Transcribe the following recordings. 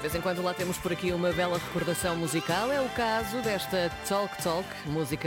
De vez em quando lá temos por aqui uma bela recordação musical. É o caso desta Talk Talk, música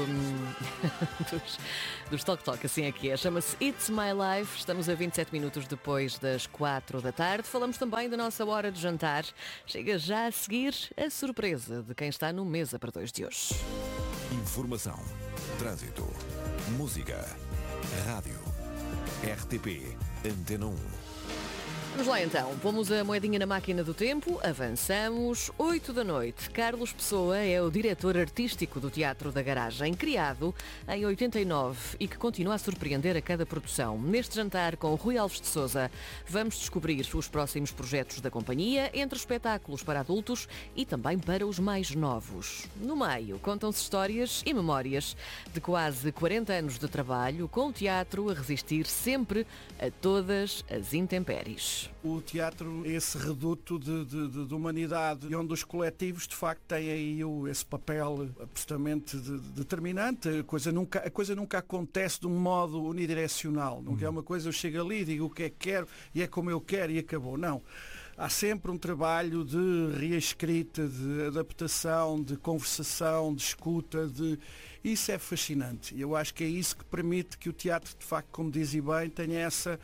dos Talk Talk, assim é que é. Chama-se It's My Life. Estamos a 27 minutos depois das 4 da tarde. Falamos também da nossa hora de jantar. Chega já a seguir a surpresa de quem está no Mesa para Dois de hoje. Informação, trânsito, música, rádio, RTP, Antena 1. Vamos lá então, pomos a moedinha na máquina do tempo, avançamos, 8 da noite. Carlos Pessoa é o diretor artístico do Teatro da Garagem, criado em 89 e que continua a surpreender a cada produção. Neste jantar com o Rui Alves de Sousa, vamos descobrir os próximos projetos da companhia, entre espetáculos para adultos e também para os mais novos. No meio, contam-se histórias e memórias de quase 40 anos de trabalho com o teatro a resistir sempre a todas as intempéries. O teatro é esse reduto de humanidade e onde os coletivos de facto têm aí esse papel absolutamente determinante. A coisa nunca acontece de um modo unidirecional. Nunca é uma coisa, eu chego ali, digo o que é que quero e é como eu quero e acabou. Não. Há sempre um trabalho de reescrita, de adaptação, de conversação, de escuta. Isso é fascinante. E eu acho que é isso que permite que o teatro, de facto, como dizem bem, tenha essa...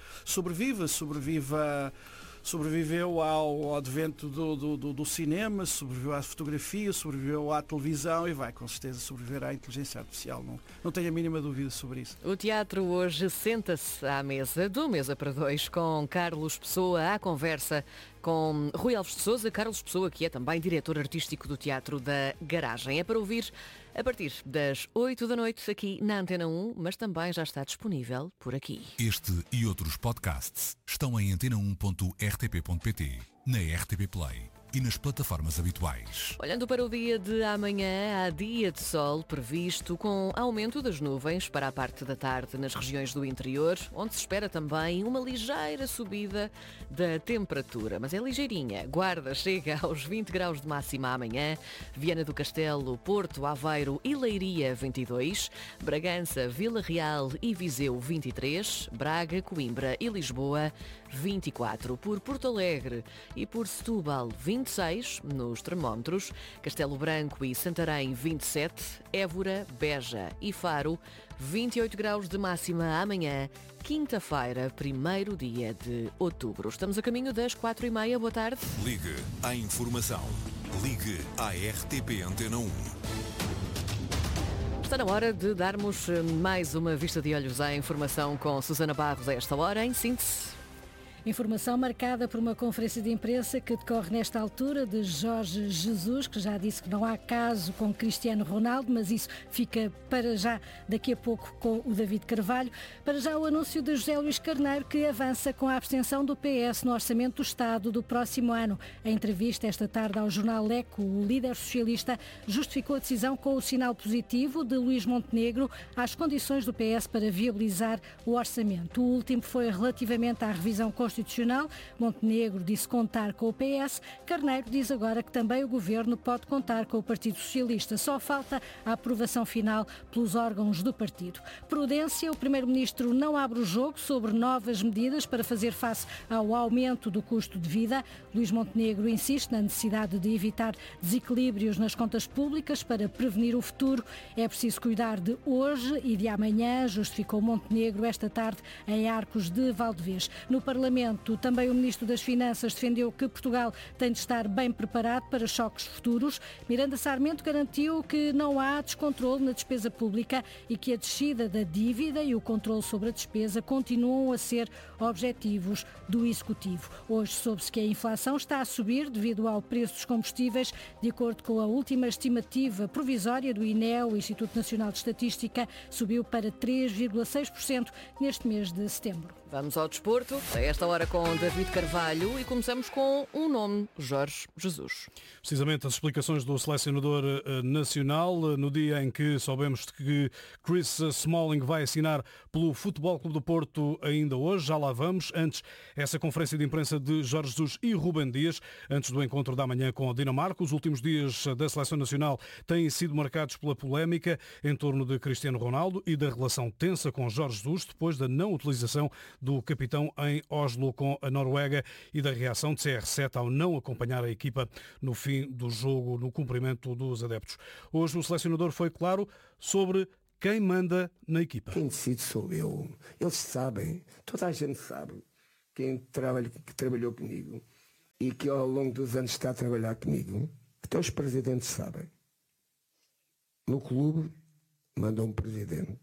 Sobreviveu ao advento do cinema, sobreviveu à fotografia, sobreviveu à televisão e vai com certeza sobreviver à inteligência artificial. Não tenho a mínima dúvida sobre isso. O teatro hoje senta-se à mesa do Mesa para Dois com Carlos Pessoa à conversa com Rui Alves de Sousa. Carlos Pessoa, que é também diretor artístico do Teatro da Garagem. É para ouvir a partir das 8 da noite aqui na Antena 1, mas também já está disponível por aqui. Este e outros podcasts estão em antena1.rtp.pt, na RTP Play e nas plataformas habituais. Olhando para o dia de amanhã, há dia de sol previsto com aumento das nuvens para a parte da tarde nas regiões do interior, onde se espera também uma ligeira subida da temperatura, mas é ligeirinha. Guarda chega aos 20 graus de máxima amanhã, Viana do Castelo, Porto, Aveiro e Leiria 22, Bragança, Vila Real e Viseu 23, Braga, Coimbra e Lisboa 24, por Porto Alegre e por Setúbal 26 nos termómetros, Castelo Branco e Santarém 27, Évora, Beja e Faro 28 graus de máxima amanhã, quinta-feira, primeiro dia de outubro. Estamos a caminho das 4h30, boa tarde. Ligue à informação. Ligue à RTP Antena 1. Está na hora de darmos mais uma vista de olhos à informação com Susana Barros a esta hora, em síntese. Informação marcada por uma conferência de imprensa que decorre nesta altura de Jorge Jesus, que já disse que não há caso com Cristiano Ronaldo, mas isso fica para já daqui a pouco com o David Carvalho. Para já o anúncio de José Luís Carneiro, que avança com a abstenção do PS no Orçamento do Estado do próximo ano. Em entrevista esta tarde ao jornal Eco, o líder socialista justificou a decisão com o sinal positivo de Luís Montenegro às condições do PS para viabilizar o orçamento. O último foi relativamente à revisão constitucional. Montenegro disse contar com o PS. Carneiro diz agora que também o Governo pode contar com o Partido Socialista. Só falta a aprovação final pelos órgãos do partido. Prudência, o Primeiro-Ministro não abre o jogo sobre novas medidas para fazer face ao aumento do custo de vida. Luís Montenegro insiste na necessidade de evitar desequilíbrios nas contas públicas para prevenir o futuro. É preciso cuidar de hoje e de amanhã, justificou Montenegro esta tarde em Arcos de Valdevez. No Parlamento, também o Ministro das Finanças defendeu que Portugal tem de estar bem preparado para choques futuros. Miranda Sarmento garantiu que não há descontrole na despesa pública e que a descida da dívida e o controle sobre a despesa continuam a ser objetivos do Executivo. Hoje soube-se que a inflação está a subir devido ao preço dos combustíveis. De acordo com a última estimativa provisória do INE, o Instituto Nacional de Estatística, subiu para 3,6% neste mês de setembro. Vamos ao desporto, a esta hora com David Carvalho, e começamos com um nome, Jorge Jesus. Precisamente as explicações do selecionador nacional no dia em que soubemos que Chris Smalling vai assinar pelo Futebol Clube do Porto ainda hoje. Já lá vamos. Antes, essa conferência de imprensa de Jorge Jesus e Rúben Dias, antes do encontro da manhã com a Dinamarca. Os últimos dias da seleção nacional têm sido marcados pela polémica em torno de Cristiano Ronaldo e da relação tensa com Jorge Jesus depois da não utilização do capitão em Oslo com a Noruega e da reação de CR7 ao não acompanhar a equipa no fim do jogo, no cumprimento dos adeptos. Hoje o selecionador foi claro sobre quem manda na equipa. Quem decide sou eu. Eles sabem, toda a gente sabe, que trabalhou comigo e que ao longo dos anos está a trabalhar comigo. Até os presidentes sabem. No clube, manda um presidente.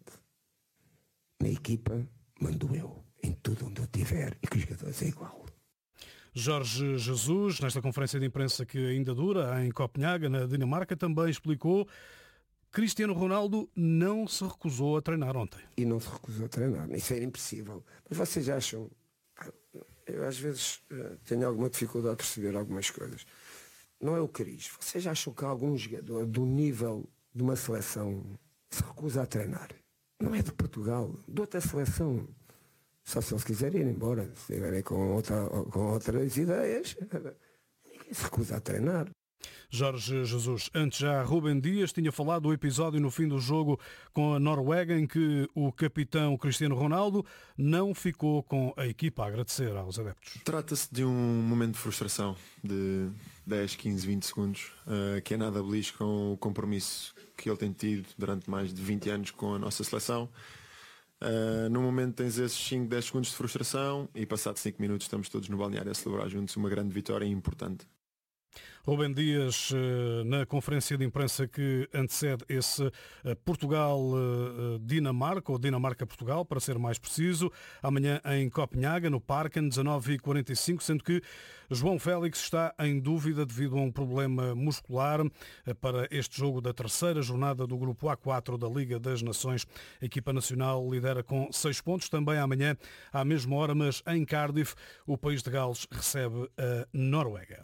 Na equipa, mando eu. Em tudo onde eu estiver e que os jogadores é igual. Jorge Jesus, nesta conferência de imprensa que ainda dura, em Copenhaga, na Dinamarca, também explicou: Cristiano Ronaldo não se recusou a treinar ontem. E não se recusou a treinar. Isso era impossível. Mas vocês acham... Eu às vezes tenho alguma dificuldade de perceber algumas coisas. Não é o cariz. Vocês acham que algum jogador do nível de uma seleção se recusa a treinar? Não é de Portugal, de outra seleção. Só se eles quiserem ir embora. Se estiverem com outras ideias, ninguém se recusa a treinar. Jorge Jesus. Antes já Rubem Dias tinha falado do episódio no fim do jogo com a Noruega em que o capitão Cristiano Ronaldo não ficou com a equipa a agradecer aos adeptos. Trata-se de um momento de frustração de 10, 15, 20 segundos, que é nada belisco com o compromisso que ele tem tido durante mais de 20 anos com a nossa seleção. No momento tens esses 5, 10 segundos de frustração e passados 5 minutos estamos todos no balneário a celebrar juntos uma grande vitória importante. Rubem Dias, na conferência de imprensa que antecede esse Portugal-Dinamarca, ou Dinamarca-Portugal, para ser mais preciso, amanhã em Copenhaga, no Parken, 19h45, sendo que João Félix está em dúvida devido a um problema muscular para este jogo da terceira jornada do Grupo A4 da Liga das Nações. A equipa nacional lidera com 6 pontos, também amanhã à mesma hora, mas em Cardiff, o país de Gales recebe a Noruega.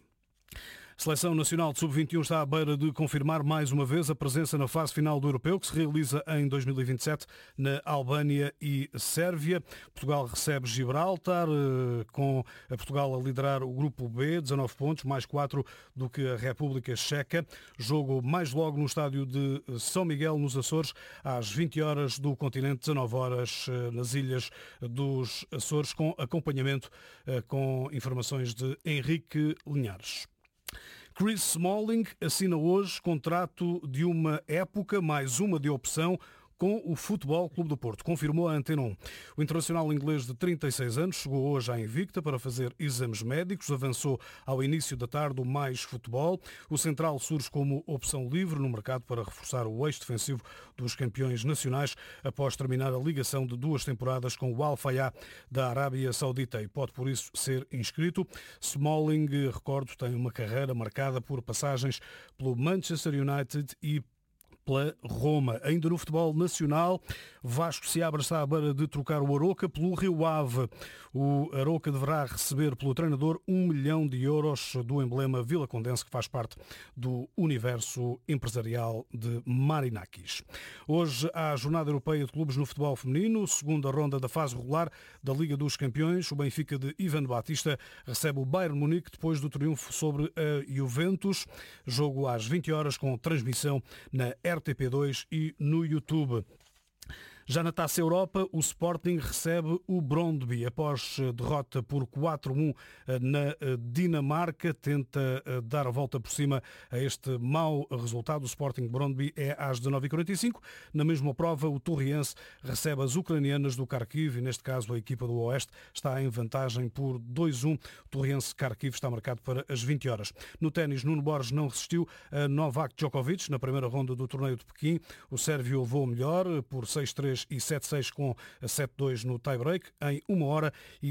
A Seleção Nacional de Sub-21 está à beira de confirmar mais uma vez a presença na fase final do Europeu, que se realiza em 2027 na Albânia e Sérvia. Portugal recebe Gibraltar, com a Portugal a liderar o Grupo B, 19 pontos, mais 4 do que a República Checa. Jogo mais logo no estádio de São Miguel, nos Açores, às 20 horas do continente, 19 horas nas ilhas dos Açores, com acompanhamento com informações de Henrique Linhares. Chris Smalling assina hoje contrato de uma época, mais uma de opção, com o Futebol Clube do Porto, confirmou a Antena 1. O internacional inglês de 36 anos chegou hoje à Invicta para fazer exames médicos, avançou ao início da tarde o Mais Futebol. O central surge como opção livre no mercado para reforçar o eixo defensivo dos campeões nacionais após terminar a ligação de 2 temporadas com o Al Fayha da Arábia Saudita e pode por isso ser inscrito. Smalling, recordo, tem uma carreira marcada por passagens pelo Manchester United e pela Roma. Ainda no futebol nacional, Vasco Seabra está à beira de trocar o Aroca pelo Rio Ave. O Aroca deverá receber pelo treinador 1 milhão de euros do emblema vilacondense, que faz parte do universo empresarial de Marinakis. Hoje há a Jornada Europeia de Clubes no futebol feminino, segunda ronda da fase regular da Liga dos Campeões. O Benfica de Ivan Batista recebe o Bayern Munique depois do triunfo sobre a Juventus. Jogo às 20 horas com transmissão na RTP2 e no YouTube. Já na Taça Europa, o Sporting recebe o Brøndby. Após derrota por 4-1 na Dinamarca, tenta dar a volta por cima a este mau resultado. O Sporting Brøndby é às 19h45. Na mesma prova, o Torriense recebe as ucranianas do Kharkiv e, neste caso, a equipa do Oeste está em vantagem por 2-1. O Torriense-Kharkiv está marcado para as 20 horas. No ténis, Nuno Borges não resistiu a Novak Djokovic na primeira ronda do torneio de Pequim. O sérvio levou melhor por 6-3 e 7-6 com 7-2 no tie-break em 1 hora e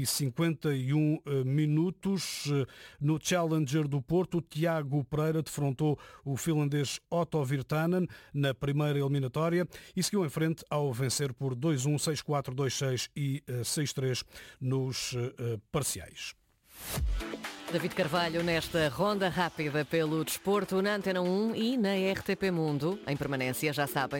51 minutos. No Challenger do Porto, Tiago Pereira defrontou o finlandês Otto Virtanen na primeira eliminatória e seguiu em frente ao vencer por 2-1, 6-4, 2-6 e 6-3 nos parciais. David Carvalho nesta ronda rápida pelo desporto na Antena 1 e na RTP Mundo. Em permanência, já sabem,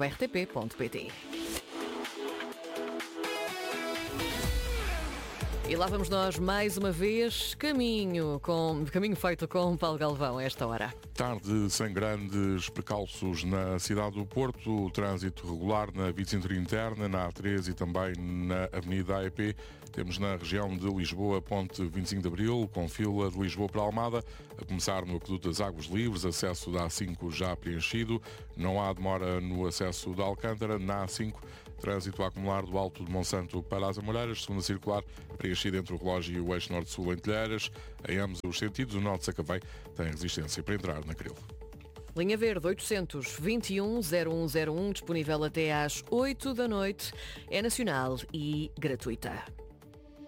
desporto.rtp.pt. E lá vamos nós mais uma vez, caminho feito com Paulo Galvão a esta hora. Tarde sem grandes precalços na cidade do Porto, trânsito regular na Via Cintura Interna, na A3 e também na Avenida AEP. Temos na região de Lisboa, ponte 25 de Abril, com fila de Lisboa para Almada, a começar no Aqueduto das Águas Livres, acesso da A5 já preenchido. Não há demora no acesso da Alcântara, na A5. Trânsito a acumular do Alto de Monsanto para as Amoreiras, segunda circular, preenchida entre o relógio e o eixo norte-sul em Telheiras. Em ambos os sentidos, o norte de Sacavém tem resistência para entrar na Cril. Linha Verde 821-0101, disponível até às 8 da noite. É nacional e gratuita.